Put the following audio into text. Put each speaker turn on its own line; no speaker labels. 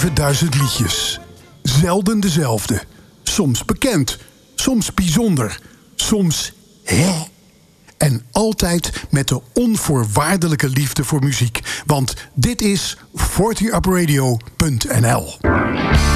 7000 liedjes. Zelden dezelfde. Soms bekend, soms bijzonder, soms hè. En altijd met de onvoorwaardelijke liefde voor muziek. Want dit is 40upradio.nl.